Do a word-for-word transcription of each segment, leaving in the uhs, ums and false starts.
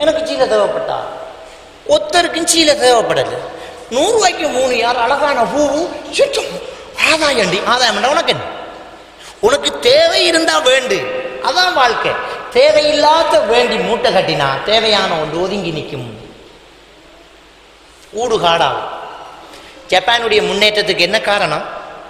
எனக்கு சீலை தேவைப்பட்டா, ஒருத்தருக்கும் சீலை தேவைப்படலை. நூறு ரூபாய்க்கு மூணு யார் அழகான பூவு சுற்றம் ஆதாயண்டி. ஆதாயம் உனக்கு உனக்கு தேவை இருந்தா வேண்டு, அதான் வாழ்க்கை. தேவையில்லாத வேண்டி மூட்டை கட்டினா தேவையான ஒன்று ஒதுங்கி நிற்கும், ஊடு காடாகும். ஜப்பானுடைய முன்னேற்றத்துக்கு என்ன காரணம்?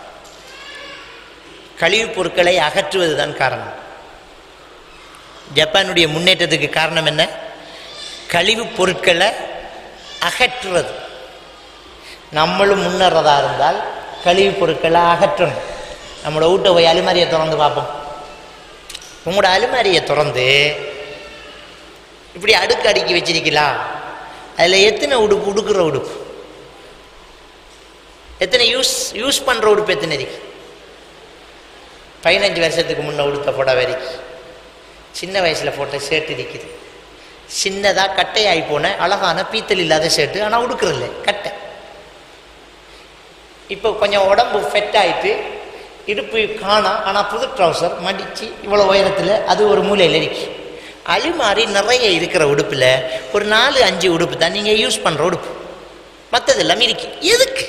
கழிவுப் பொருட்களை அகற்றுவதுதான் காரணம். ஜப்பானுடைய முன்னேற்றத்துக்கு காரணம் என்ன? கழிவுப் பொருட்களை அகற்றுவது. நம்மளும் முன்னேறதா இருந்தால் கழிவுப் பொருட்களை அகற்றணும். நம்மளோட வீட்டை போய் அலுமாரியை திறந்து பார்ப்போம். உங்களோட அலுமாரியை திறந்து இப்படி அடுக்கு அடுக்கி வச்சிருக்கலாம். அதில் எத்தனை உடுப்பு, உடுக்குற உடுப்பு எத்தனை, யூஸ் யூஸ் பண்ணுற உடுப்பு எத்தனை இருக்கு? பதினஞ்சு வருஷத்துக்கு முன்னே உடுத்த புடவை இருக்கு, சின்ன வயசில் போட்ட ஷர்ட் இருக்குது, சின்னதாக கட்டையாகி போன அழகான பீத்தல் இல்லாத ஷர்ட்டு, ஆனால் உடுக்குறதில்ல கட்டை. இப்போ கொஞ்சம் உடம்பு ஃபெட் ஆகிட்டு இடுப்பு காணா, ஆனால் புது ட்ரௌசர் மடித்து இவ்வளோ உயரத்தில் அது ஒரு மூலையில் இருக்கு. அலுமாரி நிறைய இருக்கிற உடுப்பில் ஒரு நாலு அஞ்சு உடுப்பு தான் நீங்கள் யூஸ் பண்ணுற உடுப்பு, மற்றது எல்லாமே இருக்கு. எதுக்கு?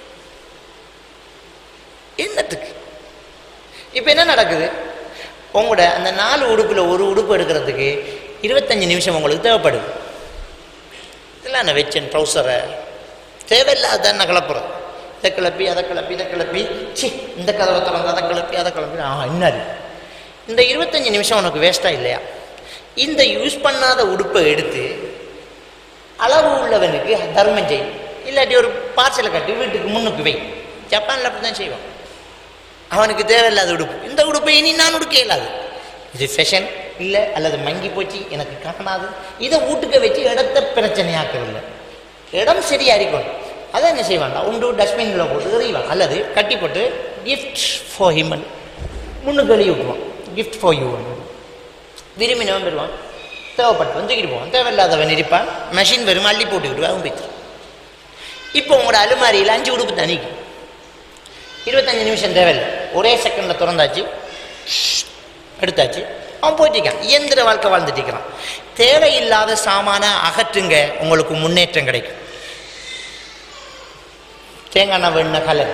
என்னத்துக்கு? இப்போ என்ன நடக்குது? உங்களோட அந்த நாலு உடுப்பில் ஒரு உடுப்பு எடுக்கிறதுக்கு இருபத்தஞ்சி நிமிஷம் உங்களுக்கு தேவைப்படுது. இதெல்லாம் நான் வச்சேன் ட்ரௌசரை தேவையில்லாதான் நான் கிளப்புறேன். இதை கிளப்பி அதை கிளப்பி இதை கிளப்பி சி இந்த கதவை திறந்து அதை கிளப்பி அதை கிளப்பி ஆ இன்னாரு இந்த இருபத்தஞ்சி நிமிஷம் உனக்கு வேஸ்ட்டாக இல்லையா? இந்த யூஸ் பண்ணாத உடுப்பை எடுத்து அளவு உள்ளவனுக்கு தர்மம் செய், இல்லாட்டி ஒரு பார்சலை கட்டி வீட்டுக்கு முன்னுக்கு வை. ஜப்பானில் அப்படி தான் செய்வான். அவனுக்கு தேவையில்லாத உடுப்பு, இந்த உடுப்பை இனி நான் உடுக்க இயலாது, இது ஃபேஷன் இல்லை அல்லது மங்கி போச்சு எனக்கு காணாது, இதை வீட்டுக்க வச்சு இடத்த பிரச்சனையாக்கவில்லை. இடம் சரியா இருக்கணும். அதை என்ன செய்வான்டா, உண்டு டஸ்ட்பினில் போட்டு எறிவான், அல்லது கட்டி போட்டு கிஃப்ட் ஃபார் ஹிமன் முன்னுக்கு எழுதி விட்டுவான். கிஃப்ட் ஃபார் யூ விரும்பினவன் பெறுவான், தேவைப்பட்டு தூக்கிட்டு போவான், தேவையில்லாதவன் இருப்பான், மெஷின் வரும் அள்ளி போட்டுக்கிட்டு அவன் போய்த்து. இப்போ உங்களோட அலுமாரியில் அஞ்சு உடுப்பு தனிக்கு இருபத்தஞ்சி நிமிஷம் தேவையில்லை, ஒரே செகண்டில் திறந்தாச்சு எடுத்தாச்சு, அவன் போயிட்டிருக்கான். இயந்திர வாழ்க்கை வாழ்ந்துட்டு இருக்கிறான். தேவையில்லாத சாமான அகற்றுங்க, உங்களுக்கு முன்னேற்றம் கிடைக்கும். தேங்காய் எண்ணெய் வேணுன கலர்,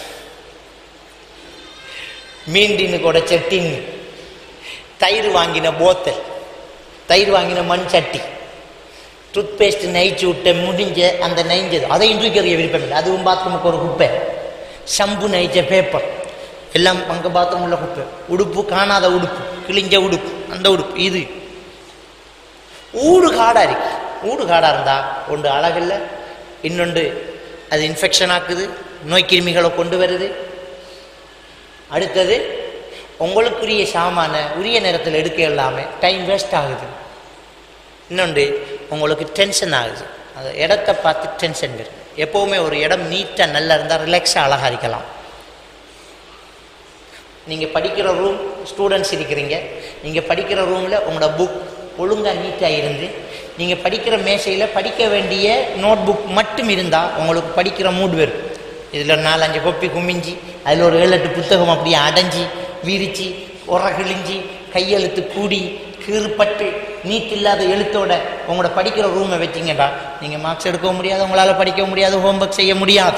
மீண்டின்னு கூட செட்டின்னு, தயிர் வாங்கின போத்தல், தயிர் வாங்கின மண் சட்டி, டூத் பேஸ்ட் நெய்ச்சி விட்ட முடிஞ்ச அந்த நெய்ஞ்சது அதையும் தூக்கி அறிய விருப்பம் இல்லை, அதுவும் பாத்ரூமுக்கு ஒரு குப்பை. ஷம்பு நெய்ச்ச பேப்பர் எல்லாம் அங்கே பாத்ரூம் உள்ள குப்பை. உடுப்பு காணாத உடுப்பு, கிழிஞ்ச உடுப்பு, அந்த உடுப்பு. இது ஊடு காடாக இருக்கு. ஊடு காடாக இருந்தா ஒன்று அழகில்லை, இன்னொன்று அது இன்ஃபெக்ஷன் ஆக்குது, நோய் கிருமிகளை கொண்டு வருது. அடுத்தது உங்களுக்குரிய சாமான உரிய நேரத்தில் எடுக்க இல்லாமல் டைம் வேஸ்ட் ஆகுது. இன்னொன்று உங்களுக்கு டென்ஷன் ஆகுது, அந்த இடத்த பார்த்து டென்ஷன் வரும். எப்போவுமே ஒரு இடம் நீட்டாக நல்லா இருந்தால் ரிலாக்ஸாக அழகாக இருக்கலாம். நீங்கள் படிக்கிற ரூம், ஸ்டூடெண்ட்ஸ் இருக்கிறீங்க, நீங்கள் படிக்கிற ரூமில் உங்களோட புக் ஒழுங்காக நீட்டாக இருந்து, நீங்கள் படிக்கிற மேசையில் படிக்க வேண்டிய நோட் புக் மட்டும் இருந்தால் உங்களுக்கு படிக்கிற மூடு வரும். இதில் நாலஞ்சு கொப்பி குமிஞ்சி அதில் ஒரு ஏழு எட்டு புத்தகம் அப்படியே அடைஞ்சி விரித்து உர கிழிஞ்சி கையெழுத்து கூடி கீறுப்பட்டு நீட் இல்லாத எழுத்தோட உங்களோட படிக்கிற ரூமை வச்சிங்கடா, நீங்கள் மார்க்ஸ் எடுக்க முடியாது, உங்களால் படிக்க முடியாது, ஹோம்ஒர்க் செய்ய முடியாது.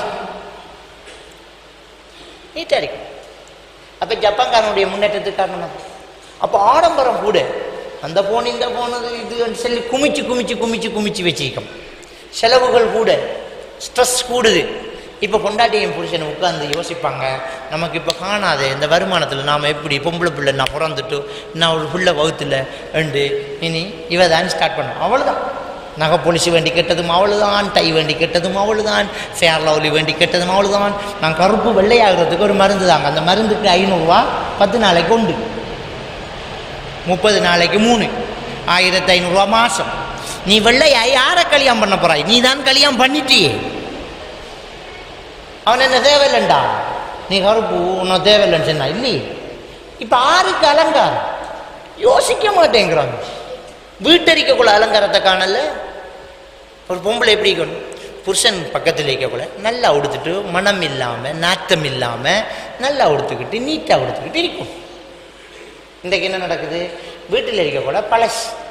நீட்டாக இருக்கு. அப்போ ஜப்பான்காரனுடைய முன்னேற்றத்துக்கு காரணம். அப்போ ஆடம்பரம் கூட, அந்த போன் இந்த போனது இது சொல்லி குமிச்சு குமிச்சு குமிச்சு குமிச்சு வச்சுக்கோம். செலவுகள் கூட, ஸ்ட்ரெஸ் கூடுது. இப்போ பொண்டாட்டியும் புருஷனை உட்காந்து யோசிப்பாங்க, நமக்கு இப்போ காணாது இந்த வருமானத்தில் நாம் எப்படி பொம்பளை பிள்ளை நான் பிறந்துட்டு நான் ஒரு பிள்ளை வகுத்தில் ரெண்டு இனி இவ தான் ஸ்டார்ட் பண்ணோம். அவ்வளோதான். நகை பொலிசி வேண்டி கெட்டதும் அவ்வளோதான், டை வேண்டி கெட்டதும் அவ்வளோதான், ஃபேர் லவ்லி வேண்டி கெட்டதும் அவ்வளோதான். நான் கருப்பு வெள்ளையாகிறதுக்கு ஒரு மருந்து தாங்க, அந்த மருந்துக்கு ஐநூறுரூவா பத்து நாளைக்கு உண்டு, முப்பது நாளைக்கு மூணு, ஆயிரத்தி ஐநூறுரூவா மாதம். நீ வெள்ளையாய் யாரை கல்யாணம் பண்ண போகிறாய்? நீ தான் கல்யாணம் பண்ணிட்டியே. அவன் என்ன தேவையில்லைண்டா, நீ கருப்பு உன்னை தேவையில்லைன்னு சொன்னா இல்லையே. இப்போ ஆறுக்கு அலங்காரம் யோசிக்க மாட்டேங்கிறாங்க. வீட்டறிக்கக்குள்ள அலங்காரத்தை காணல. ஒரு பொம்பளை எப்படி இருக்கணும், புருஷன் பக்கத்தில் இருக்கக்குள்ள நல்லா உடுத்துட்டு மனம் இல்லாமல் நாத்தம் இல்லாமல் நல்லா உடுத்துக்கிட்டு நீட்டாக உடுத்துக்கிட்டு இருக்கும். இன்றைக்கு என்ன நடக்குது, வீட்டில் இருக்கக்கூட பழசு